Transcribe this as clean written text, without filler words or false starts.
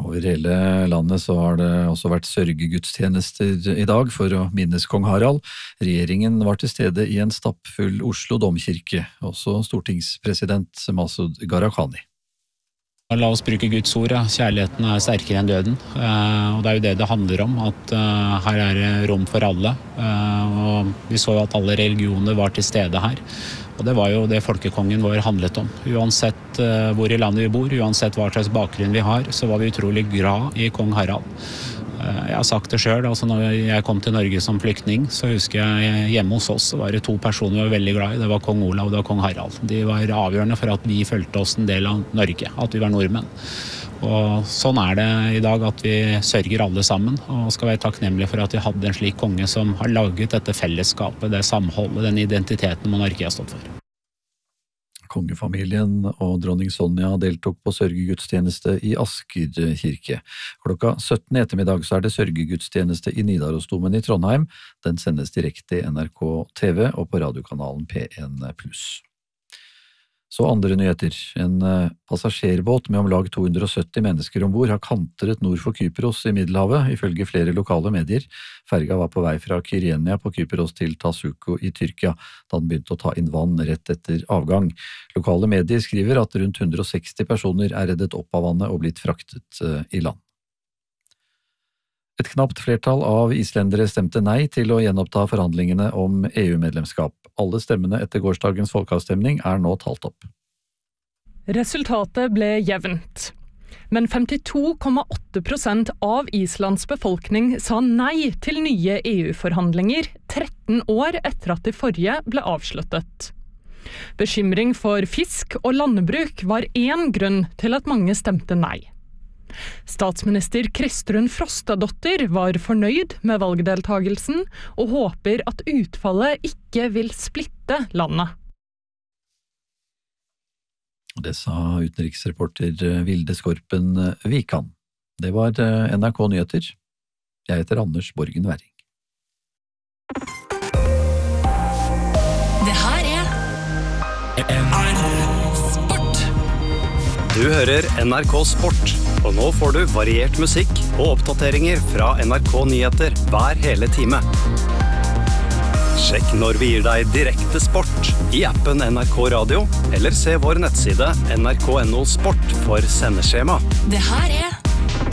Over hele landet så har det også vært sørgegudstjenester I dag for å minnes kong Harald. Regjeringen var til stede I en stappfull Oslo domkirke, også stortingspresident Masud Gharahkhani. La oss bruke Guds ord, ja. Kjærligheten sterkere enn døden, og det jo det det handler om, at her det rom for alle, og vi så jo at alle religioner var til stede her, og det var jo det folkekongen vår handlet om. Uansett hvor I landet vi bor, uansett hva slags bakgrunn vi har, så var vi utrolig glad I kong Harald. Jeg har sagt det selv, altså når jeg kom til Norge som flyktning, så husker jeg hjemme hos oss, så var det 2 personer vi var veldig glad I. Det var kong Olav og det var kong Harald. De var avgjørende for at vi følte oss en del av Norge, at vi var nordmenn. Og sånn det I dag at vi sørger alle sammen, og skal være takknemlige for at vi hadde en slik konge som har laget dette fellesskapet, det samholdet, den identiteten monarkiet har stått for. Kongefamilien og dronning Sonja deltok på sørgegudstjeneste I Asker kirke. Klokka 17 I ettermiddag så det sørgegudstjeneste I Nidarosdomen I Trondheim. Den sendes direkte I NRK TV og på radiokanalen P1+. Så andre nyheter. En passasjerbåt med om lag 270 mennesker ombord har kantret nord for Kypros I Middelhavet, ifølge flere lokale medier. Ferga var på vei fra Kyrenia på Kypros til Tasuko I Tyrkia, da den begynte å ta inn vann rett etter avgang. Lokale medier skriver at rundt 160 personer reddet opp av vannet og blitt fraktet I land. Et knapt flertall av islendere stemte nei til å gjenoppta forhandlingene om EU-medlemskap. Alle stemmene etter gårsdagens folkeavstemning nå talt opp. Resultatet ble jevnt. Men 52,8% av Islands befolkning sa nei til nye EU-forhandlinger 13 år etter at de forrige ble avsluttet. Bekymring for fisk og landbruk var en grunn til at mange stemte nei. Statsminister Kristrún Frostadóttir var fornøyd med valgdeltagelsen og håper at utfallet ikke vil splitte landet. Det sa utenriksreporter Vilde Skorpen Wikan. Det var NRK Nyheter. Jeg heter Anders Borgen Werring. Det her Sport. Du hører NRK Sport, og nå får du variert musikk og oppdateringer fra NRK Nyheter hver hele time. Sjekk når vi gir deg direkte sport I appen NRK Radio, eller se vår nettside nrk.no sport for sendeskjema. Det her